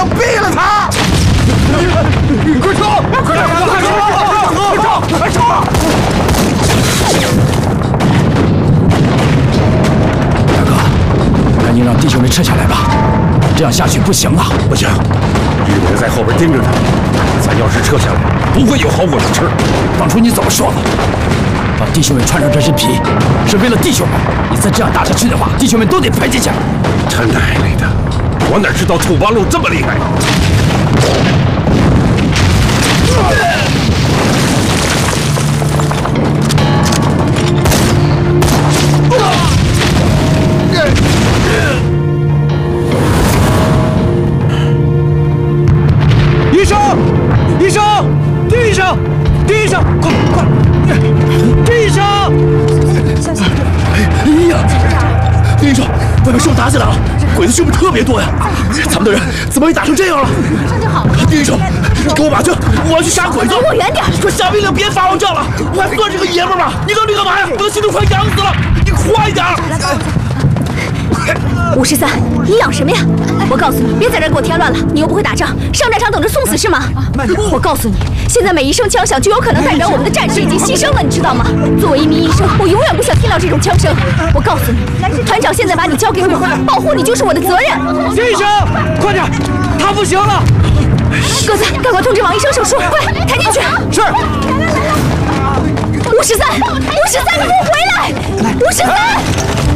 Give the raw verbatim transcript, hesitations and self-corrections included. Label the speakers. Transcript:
Speaker 1: 要毙了他！快冲！快点！快冲！快冲！快冲！
Speaker 2: 大哥，赶紧让弟兄们撤下来吧，这样下去不行啊！
Speaker 1: 不行，日本人在后边盯着呢，咱要是撤下来，不会有好果子吃。
Speaker 2: 当初你怎么说的？让弟兄们穿上这身皮，是为了弟兄们。你再这样打下去的话，弟兄们都得赔进去。
Speaker 1: 他奶奶的！我哪知道土八路这么厉害！
Speaker 3: 医生，医生，弟兄，弟兄，快快！弟兄！
Speaker 4: 小心！
Speaker 2: 哎呀，弟兄，外面是不是打起来了？鬼子是不是特别多呀？咱们的人怎么会打成这样了？
Speaker 4: 马上就好了。
Speaker 2: 弟兄，你跟我马去，我要去杀鬼子！
Speaker 4: 离我远点！
Speaker 2: 快下命令别发王仗了！我还算是个爷们吗？你搞你干嘛呀？我的心都快痒死了！你快点！
Speaker 4: 五十三，你养什么呀？我告诉你，别在这儿给我添乱了。你又不会打仗，上战场等着送死是吗？我告诉你，现在每一声枪响就有可能代表我们的战士已经牺牲了，你知道吗？作为一名医生，我永远不想听到这种枪声。我告诉你，团长现在把你交给我，保护你就是我的责任。
Speaker 3: 医生，快点，他不行了！
Speaker 4: 鸽子，赶快通知王医生手术，快抬进去！
Speaker 3: 是。
Speaker 4: 五十三，五十三，你给我回来！五十三。